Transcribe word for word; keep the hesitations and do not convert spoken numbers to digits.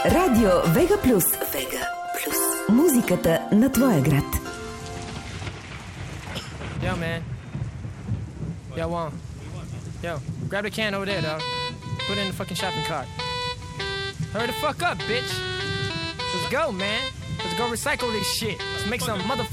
Радио Вега Плюс. Вега Плюс. Музиката на твоя град. Yo, man. Yo, Juan. Yo, grab the can over there, dog. Put it in the fucking shopping cart. Hurry the fuck up, bitch. Let's go, man. Let's go recycle this shit. Let's make some motherfucking